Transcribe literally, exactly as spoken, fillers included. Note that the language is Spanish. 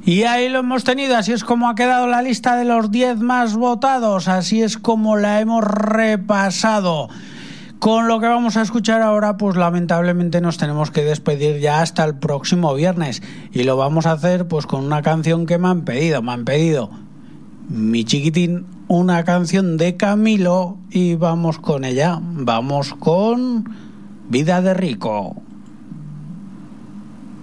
Y ahí lo hemos tenido, así es como ha quedado la lista de los diez más votados, así es como la hemos repasado. Con lo que vamos a escuchar ahora, pues lamentablemente nos tenemos que despedir ya hasta el próximo viernes. Y lo vamos a hacer pues con una canción que me han pedido, me han pedido mi chiquitín, una canción de Camilo, y vamos con ella, vamos con Vida de Rico.